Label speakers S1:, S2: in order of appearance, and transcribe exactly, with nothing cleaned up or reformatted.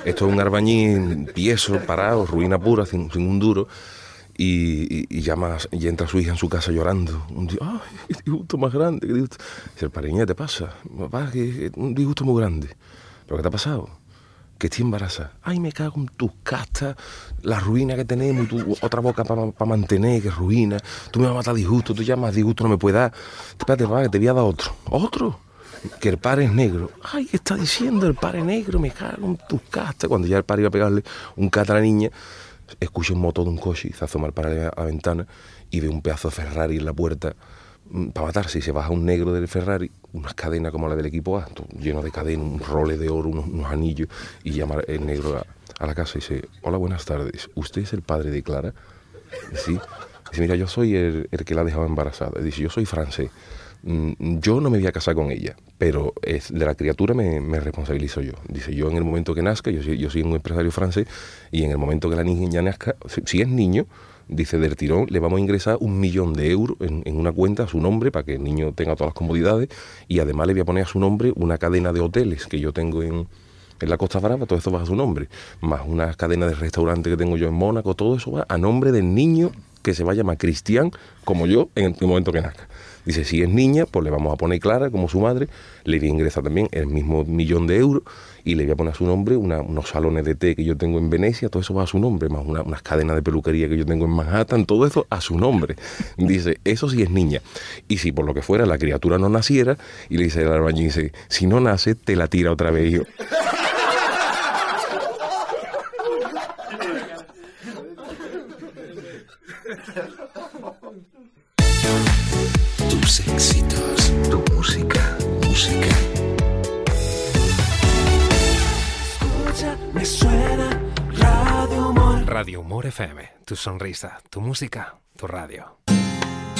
S1: Esto es un albañil tieso, parado, ruina pura, sin, sin un duro. Y, y, y llama y entra su hija en su casa llorando. Un día, ¡ay, qué disgusto más grande! Qué disgusto. Dice, el pariña, ¿te pasa? Papá, que es un disgusto muy grande. ¿Pero qué te ha pasado? Que estoy embarazada. ¡Ay, me cago en tus castas! La ruina que tenemos, tu otra boca para pa mantener, que ruina. Tú me vas a matar disgusto, tú ya más disgusto no me puedes dar. Espérate, papá, que te voy a dar otro. ¿Otro? Que el par es negro. ¡Ay, qué está diciendo el par es negro! Me cago en tus castas. Cuando ya el par iba a pegarle un cata a la niña, escucha un motor de un coche y se asoma al par a la ventana y ve un pedazo de Ferrari en la puerta para matarse, y se baja un negro del Ferrari, unas cadenas como la del equipo A, lleno de cadenas, un role de oro, unos, unos anillos, y llama el negro a, a la casa y dice, hola, buenas tardes, ¿usted es el padre de Clara? Sí. Dice, mira, yo soy el, el que la ha dejado embarazada. Dice, yo soy francés, yo no me voy a casar con ella, pero es, de la criatura me, me responsabilizo yo. Dice, yo en el momento que nazca, yo soy, yo soy un empresario francés, y en el momento que la niña nazca, si, si es niño, dice, del tirón le vamos a ingresar un millón de euros en, en una cuenta a su nombre para que el niño tenga todas las comodidades, y además le voy a poner a su nombre una cadena de hoteles que yo tengo en, en la Costa Brava, todo eso va a su nombre, más una cadena de restaurantes que tengo yo en Mónaco, todo eso va a nombre del niño que se va a llamar Cristian, como yo, en el momento que nazca. Dice, si es niña, pues le vamos a poner Clara como su madre, le voy a ingresar también el mismo millón de euros y le voy a poner a su nombre una, unos salones de té que yo tengo en Venecia, todo eso va a su nombre, más una, unas cadenas de peluquería que yo tengo en Manhattan, todo eso a su nombre. Dice, eso sí es niña. Y si por lo que fuera la criatura no naciera, y le dice el albañil, dice, si no nace, te la tira otra vez. Y yo,
S2: tus éxitos, tu música, música.
S3: Escucha, me suena Radio Humor.
S4: Radio Humor F M, tu sonrisa, tu música, tu radio.